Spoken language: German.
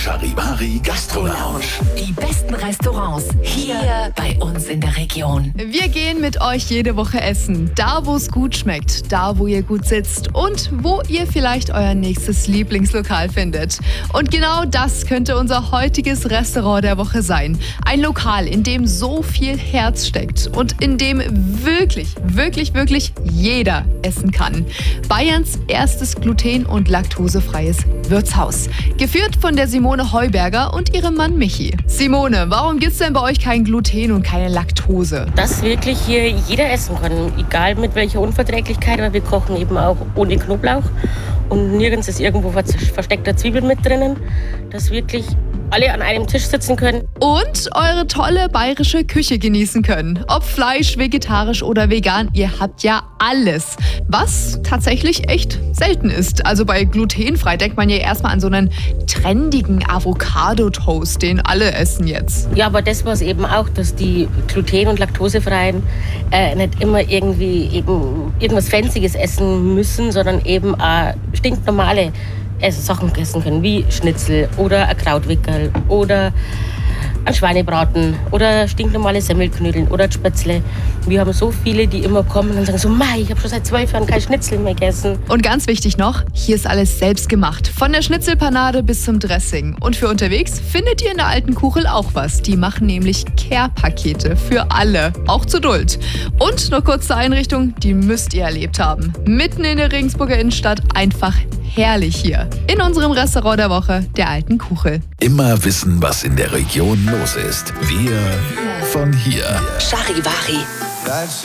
Charivari Gastro Lounge. Die besten Restaurants hier bei uns in der Region. Wir gehen mit euch jede Woche essen. Da, wo es gut schmeckt, da, wo ihr gut sitzt und wo ihr vielleicht euer nächstes Lieblingslokal findet. Und genau das könnte unser heutiges Restaurant der Woche sein. Ein Lokal, in dem so viel Herz steckt und in dem wirklich jeder essen kann. Bayerns erstes gluten- und laktosefreies Wirtshaus. Geführt von der Simone Heuberger und ihrem Mann Michi. Simone, warum gibt's denn bei euch kein Gluten und keine Laktose? Dass wirklich hier jeder essen kann, egal mit welcher Unverträglichkeit, aber wir kochen eben auch ohne Knoblauch und nirgends ist irgendwo versteckter Zwiebel mit drinnen, dass wirklich alle an einem Tisch sitzen können. Und eure tolle bayerische Küche genießen können. Ob Fleisch, vegetarisch oder vegan, ihr habt ja alles. Was tatsächlich echt selten ist. Also bei glutenfrei denkt man ja erstmal an so einen trendigen Avocado-Toast, den alle essen jetzt. Ja, aber das war es eben auch, dass die gluten- und laktosefreien nicht immer irgendwie eben irgendwas Fancyes essen müssen, sondern eben auch stinknormale Sachen essen können, wie Schnitzel oder ein Krautwickerl oder ein Schweinebraten oder stinknormale Semmelknödeln oder Spätzle. Wir haben so viele, die immer kommen und sagen so, Mei, ich habe schon seit 12 Jahren kein Schnitzel mehr gegessen. Und ganz wichtig noch, hier ist alles selbst gemacht. Von der Schnitzelpanade bis zum Dressing. Und für unterwegs findet ihr in der alten Kuchel auch was. Die machen nämlich Care-Pakete für alle, auch zu Duld. Und noch kurz zur Einrichtung, die müsst ihr erlebt haben. Mitten in der Regensburger Innenstadt, einfach herrlich hier. In unserem Restaurant der Woche, der alten Kuchel. Immer wissen, was in der Region los ist. Wir von hier. Charivari.